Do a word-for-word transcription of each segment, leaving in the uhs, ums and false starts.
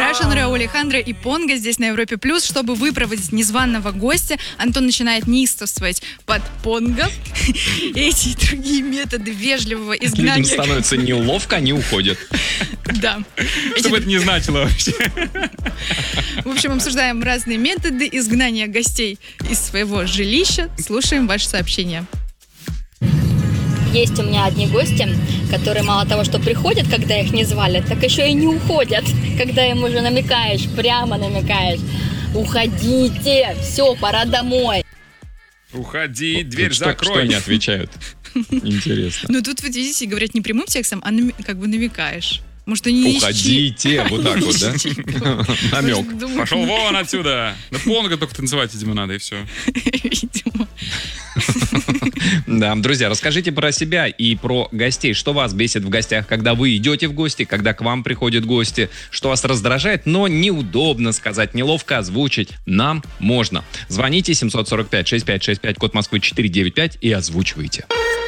Russian Raul Alejandro и Понго здесь на Европе Плюс. Чтобы выпроводить незваного гостя, Антон начинает неистовствовать под Понго. Эти и другие методы вежливого изгнания. Людям становится неловко, они уходят. Да. Что бы это ни значило вообще. В общем, обсуждаем разные методы изгнания гостей из своего жилища. Слушаем ваши сообщения. Есть у меня одни гости, которые мало того, что приходят, когда их не звали, так еще и не уходят, когда им уже намекаешь, прямо намекаешь. Уходите, все, пора домой. Уходи, дверь что, закрой. Что они отвечают? Интересно. Ну тут, вот видите, говорят не прямым текстом, а нами- как бы намекаешь. Может, они не ищи. Уходите, вот так вот, да? Намек. Пошел вон отсюда. Да Понго только танцевать, видимо, надо, и все. Видимо. Да, друзья, расскажите про себя и про гостей. Что вас бесит в гостях, когда вы идете в гости, когда к вам приходят гости? Что вас раздражает, но неудобно сказать, неловко озвучить? Нам можно. Звоните семь четыре пять шесть пять шесть пять, код Москвы четыре девять пять и озвучивайте.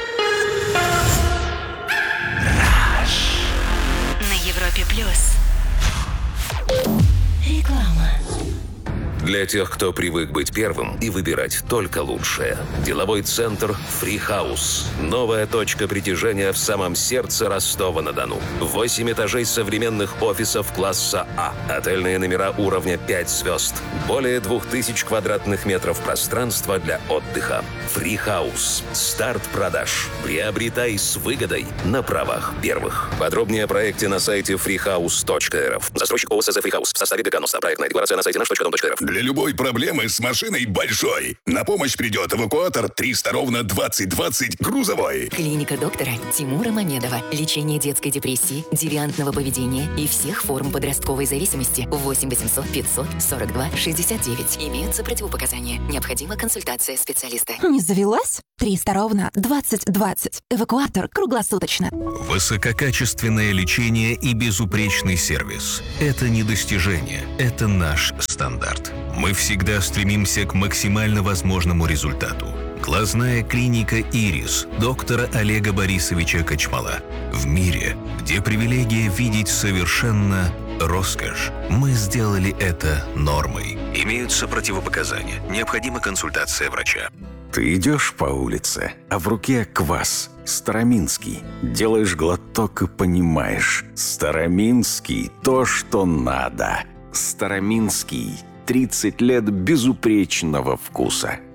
На Европе Плюс. Реклама. Для тех, кто привык быть первым и выбирать только лучшее. Деловой центр Free House. Новая точка притяжения в самом сердце Ростова-на-Дону. Восемь этажей современных офисов класса А. Отельные номера уровня пять звезд. Более двух тысяч квадратных метров пространства для отдыха. Free House. Старт продаж. Приобретай с выгодой на правах первых. Подробнее о проекте на сайте фрихаус точка эр эф. Застройщик ОСЗ Free House в составе ГК НОСТА. Проектная декларация на сайте наш точка дом точка эр эф. Для любой проблемы с машиной большой. На помощь придет эвакуатор триста ровно двадцать двадцать грузовой. Клиника доктора Тимура Мамедова. Лечение детской депрессии, девиантного поведения и всех форм подростковой зависимости. восемь восемьсот пятьсот сорок два шестьдесят девять. Имеются противопоказания. Необходима консультация специалиста. Не завелась? триста ровно двадцать двадцать. Эвакуатор круглосуточно. Высококачественное лечение и безупречный сервис. Это не достижение, это наш стандарт. Мы всегда стремимся к максимально возможному результату. Глазная клиника «Ирис» доктора Олега Борисовича Кочмала. В мире, где привилегия видеть совершенно роскошь, мы сделали это нормой. Имеются противопоказания. Необходима консультация врача. Ты идешь по улице, а в руке квас. Староминский. Делаешь глоток и понимаешь. Староминский – то, что надо. Староминский. тридцать лет безупречного вкуса.